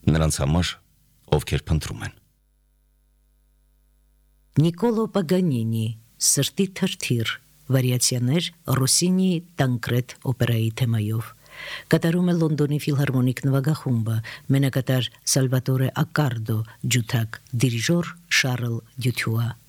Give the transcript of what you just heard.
նրանց համար, ովքեր փնտրում են։ Նիկոլո Պագանինի «Սրտի թրթիր», վարիացիաներ Ռոսինի «Տանկրետ» օպերայի թեմայով։ Կատարում է Լոնդոնի ֆիլհարմոնիկ նվագախումբը, մենակատար Սալվատորե Ակարդո, ջութակ դիրիժոր Շարլ Դյություա։